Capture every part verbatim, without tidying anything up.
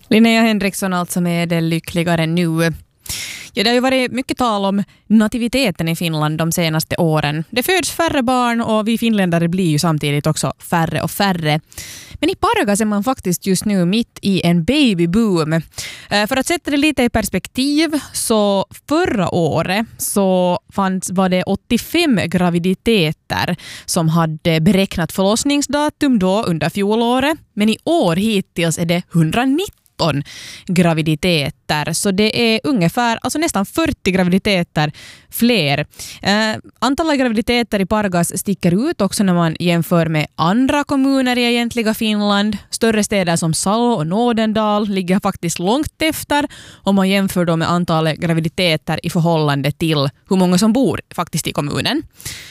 Linnea Henriksson alltså med Det lyckligare nu. Ja, det har ju varit mycket tal om nativiteten i Finland de senaste åren. Det föds färre barn och vi finländare blir ju samtidigt också färre och färre. Men i Pargas är man faktiskt just nu mitt i en babyboom. För att sätta det lite i perspektiv så förra året så fanns, var det åttiofem graviditeter som hade beräknat förlossningsdatum då under fjolåret. Men i år hittills är det etthundranitton graviditeter. Så det är ungefär, alltså nästan fyrtio graviditeter fler. Eh, antalet graviditeter i Pargas sticker ut också när man jämför med andra kommuner i egentliga Finland. Större städer som Salo och Nådendal ligger faktiskt långt efter om man jämför då med antalet graviditeter i förhållande till hur många som bor faktiskt i kommunen.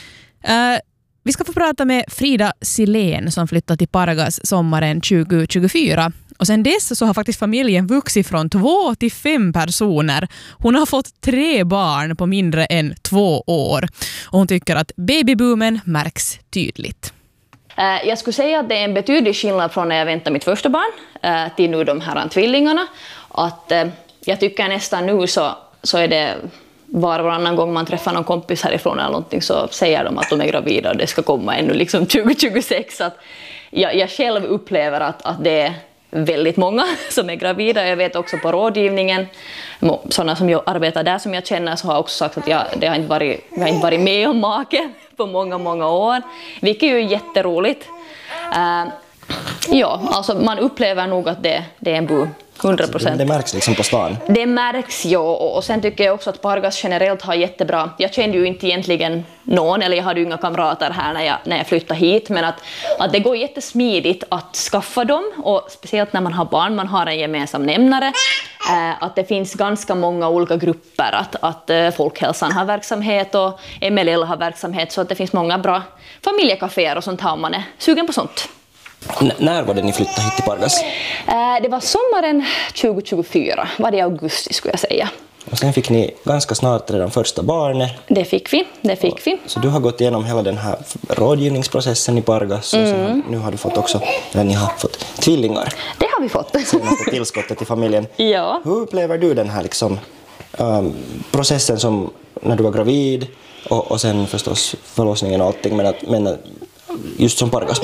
Eh, vi ska få prata med Frida Silén som flyttade till Pargas sommaren tjugo tjugofyra. Och sen dess så har faktiskt familjen vuxit från två till fem personer. Hon har fått tre barn på mindre än två år. Och hon tycker att babyboomen märks tydligt. Jag skulle säga att det är en betydlig skillnad från när jag väntade mitt första barn till nu de här tvillingarna. Att jag tycker nästan nu så, så är det var och varannan gång man träffar någon kompis härifrån eller någonting så säger de att de är gravida och det ska komma ännu liksom tjugo tjugosex. Att jag, jag själv upplever att, att det är väldigt många som är gravida. Jag vet också på rådgivningen, sådana som jag arbetar där som jag känner så har också sagt att jag, det har inte varit, jag har inte varit med om make på många, många år. Vilket är ju jätteroligt. Uh, ja, alltså man upplever nog att det, det är en boom. hundra procent. Det märks liksom på stan. Det märks, ja. Och sen tycker jag också att Pargas generellt har jättebra. Jag kände ju inte egentligen någon, eller jag hade ju inga kamrater här när jag, när jag flyttade hit. Men att, att det går jättesmidigt att skaffa dem. Och speciellt när man har barn, man har en gemensam nämnare. Eh, att det finns ganska många olika grupper. Att, att eh, Folkhälsan har verksamhet och M L L har verksamhet. Så att det finns många bra familjekaféer och sånt här om man är sugen på sånt. N- när var det ni flyttade hit till Pargas? Eh, det var sommaren tjugo tjugofyra, var det i augusti skulle jag säga. Och sen fick ni ganska snart redan första barnet. Det fick vi, det fick vi. Så du har gått igenom hela den här rådgivningsprocessen i Pargas och sen Mm. nu har du fått också, eller ni har fått tvillingar. Det har vi fått. Senaste tillskottet till familjen. Ja. Hur upplever du den här liksom, um, processen som när du var gravid och, och sen förstås förlossningen och allting, men, att, men just som Pargasbo?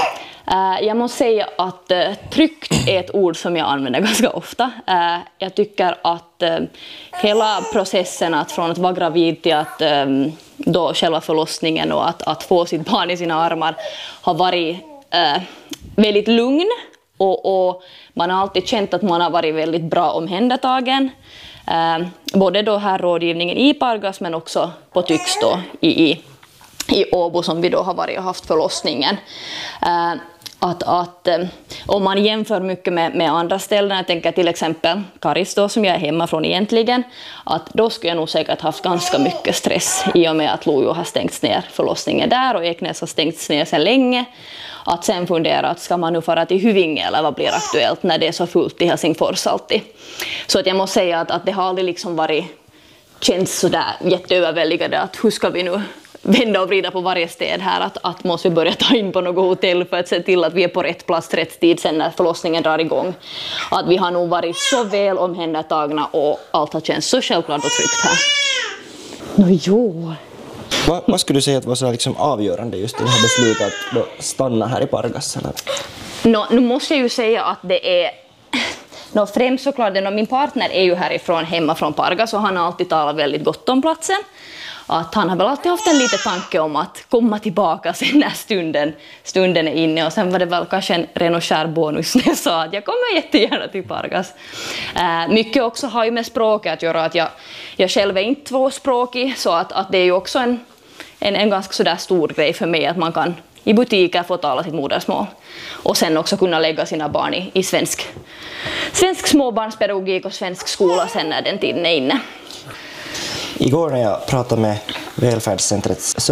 Uh, jag måste säga att uh, tryggt är ett ord som jag använder ganska ofta. Uh, jag tycker att uh, hela processen att från att vara gravid till att um, då själva förlossningen och att, att få sitt barn i sina armar har varit uh, väldigt lugn och, och man har alltid känt att man har varit väldigt bra omhändertagen. Uh, både då här rådgivningen i Pargas men också på Tyx då i, i i Åbo som vi då har varit och haft förlossningen. Uh, att, att, um, om man jämför mycket med, med andra ställen, jag tänker till exempel Karis då, som jag är hemma från egentligen, att då skulle jag nog säkert haft ganska mycket stress i och med att Lojo har stängts ner förlossningen där och Eknäs har stängts ner sedan länge. Att sen fundera att ska man nu fara till Hyvinge eller vad blir aktuellt när det är så fullt i Helsingfors alltid. Så att jag måste säga att, att det har aldrig liksom varit känns sådär jätteöverväldigande att hur ska vi nu vända och vrida på varje sted här, att, att måste vi börja ta in på något hotell för att se till att vi är på rätt plats rätt tid sen när förlossningen drar igång. Att vi har nog varit så väl omhändertagna och allt har känts så självklart och tryggt här. Nå jo. Va, vad skulle du säga att var så liksom avgörande just i det här beslutet att då stanna här i Pargas? Eller? Nå, nu måste jag ju säga att det är Nå, främst såklart, min partner är ju härifrån hemma från Pargas och han har alltid talat väldigt gott om platsen. Att han har väl alltid haft en liten tanke om att komma tillbaka sen när stunden, stunden är inne. Och sen var det väl kanske en ren och skär bonus när jag sa att jag kommer jättegärna till Pargas. Uh, mycket också har ju med språket att göra. Att jag, jag själv är inte tvåspråkig så att, att det är ju också en, en, en ganska sådär stor grej för mig att man kan i butiker få tala sitt modersmål. Och sen också kunna lägga sina barn i, i svensk, svensk småbarnspedagogik och svensk skola sen när den tiden är inne. Igår när jag pratade med Välfärdscentrets